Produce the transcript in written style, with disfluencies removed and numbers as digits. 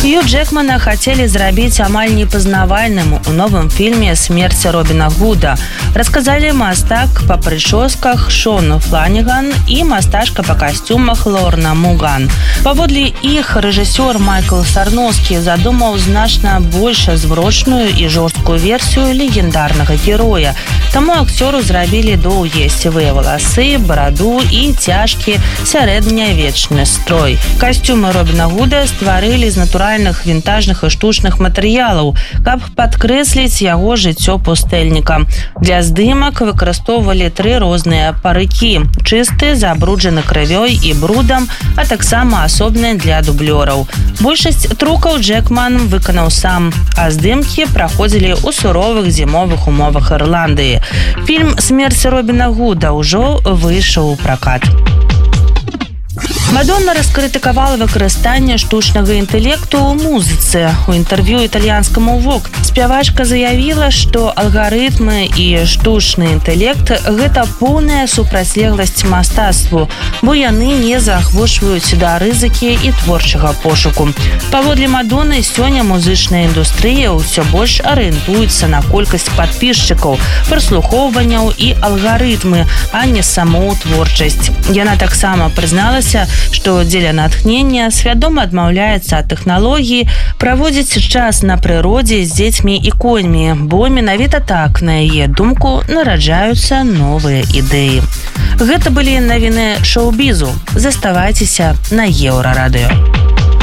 Хью Джекмана хотели зрабіць амаль непазнавальным у новым фильме «Смерць Робіна Гуда». Рассказали мастак по прическах Шон Фланиган и масташка по костюмах Лорна Муган. Паводле іх рэжысёр Майкл Сарноўскі задумаў значна больш зврочную і жорсткую версію легендарнага героя. Таму акцёру зрабілі доўгія сівыя валасы, бараду і цяжкі сярэднявечны строй. Касцюмы Робіна Гуда стварылі з натуральных вінтажных і штучных матэрыялаў, каб падкрэсліць яго жыццё пустэльніка. Для здымак выкарыстоўвалі 3 розныя парыкі: чысты, забруджаны крывёй і брудам, а таксама асобныя для дублёраў. Большасць трукаў Джекман выканаў сам, а здымкі праходзілі ў суровых зімовых умовах Ірландыі. Фільм «Смерць Робіна Гуда» ўжо выйшаў у пракат. Мадонна раскрытыкавала выкарыстанне штучнага інтэлекту ў музыцы. У інтэрв'ю італьянскаму Vogue спявачка заявіла, што алгарытмы і штучны інтэлект – гэта поўная супрацьлегласць мастацтву, бо яны не заахвочваюць да рызыкі і творчага пошуку. Паводле Мадонны, сёння музычная індустрыя ўсё больш арыентуецца на колькасць падпісчыкаў, праслухоўванняў і алгарытмы, а не саму творчасць. Яна таксама прызналася, што дзеля натхнення свядома адмаўляецца ад тэхналогіі праводзіць час на прыродзе з дзецьмі і коньмі, бо менавіта так, на яе думку, нараджаюцца новыя ідэі. Гэта былі навіны шоу-бізу. Заставайцеся на Еўрарадыё.